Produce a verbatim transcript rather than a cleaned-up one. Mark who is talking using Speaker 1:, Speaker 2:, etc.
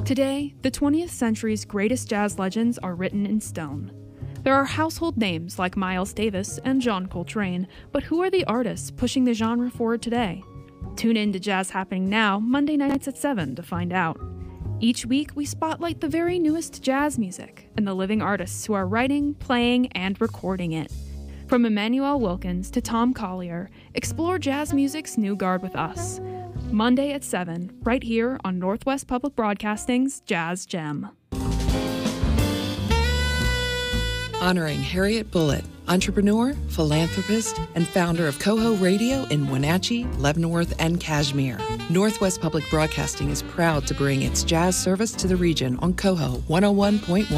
Speaker 1: Today, the twentieth century's greatest jazz legends are written in stone. There are household names like Miles Davis and John Coltrane, but who are the artists pushing the genre forward today? Tune in to Jazz Happening Now, Monday nights at seven to find out. Each week, we spotlight the very newest jazz music and the living artists who are writing, playing, and recording it. From Emmanuel Wilkins to Tom Collier, explore jazz music's new guard with us. Monday at seven, right here on Northwest Public Broadcasting's Jazz Gem.
Speaker 2: Honoring Harriet Bullitt, entrepreneur, philanthropist, and founder of Coho Radio in Wenatchee, Leavenworth, and Kashmir. Northwest Public Broadcasting is proud to bring its jazz service to the region on Coho one oh one point one.